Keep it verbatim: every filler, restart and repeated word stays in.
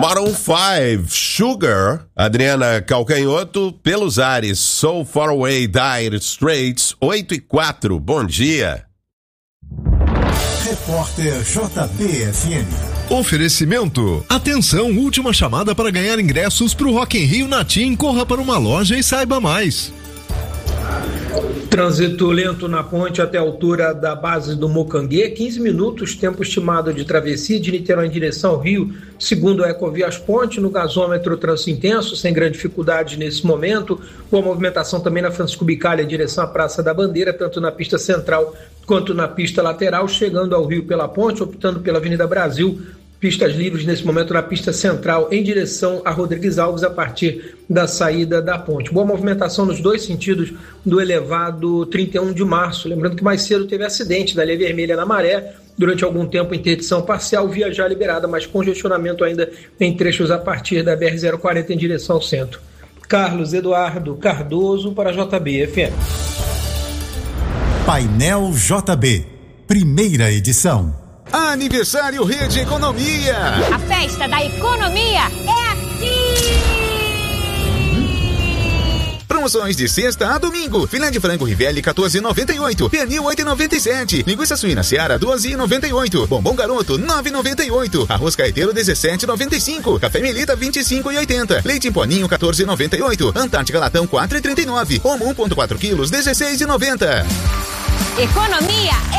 Maroon five, Sugar, Adriana Calcanhoto, pelos ares, So Far Away, Dire Straits, oito e quatro, bom dia. Repórter J B F M. Oferecimento. Atenção, última chamada para ganhar ingressos para o Rock in Rio na TIM. Corra para uma loja e saiba mais. Trânsito lento na ponte até a altura da base do Mucanguê, quinze minutos, tempo estimado de travessia de Niterói em direção ao Rio, segundo a Ecovias Ponte, no gasômetro trânsito intenso, sem grande dificuldade nesse momento, com a movimentação também na Francisco Bicalha em direção à Praça da Bandeira, tanto na pista central quanto na pista lateral, chegando ao Rio pela ponte, optando pela Avenida Brasil, pistas livres nesse momento na pista central em direção a Rodrigues Alves a partir da saída da ponte. Boa movimentação nos dois sentidos do elevado trinta e um de março. Lembrando que mais cedo teve acidente da linha vermelha na Maré, durante algum tempo interdição parcial, via já liberada, mas congestionamento ainda em trechos a partir da B R zero quarenta em direção ao centro. Carlos Eduardo Cardoso para a J B F M. Painel J B, primeira edição. Aniversário Rede Economia. A festa da economia é aqui. Promoções de sexta a domingo. Filé de frango Rivelli quatorze reais e noventa e oito. Pernil oito reais e noventa e sete. Linguiça suína Seara doze reais e noventa e oito. Bombom Garoto nove reais e noventa e oito. Arroz Caeteiro dezessete reais e noventa e cinco. Café Melita vinte e cinco reais e oitenta. Leite em poninho quatorze reais e noventa e oito. Antártica Latão quatro reais e trinta e nove. Omo um vírgula quatro quilos dezesseis reais e noventa. Economia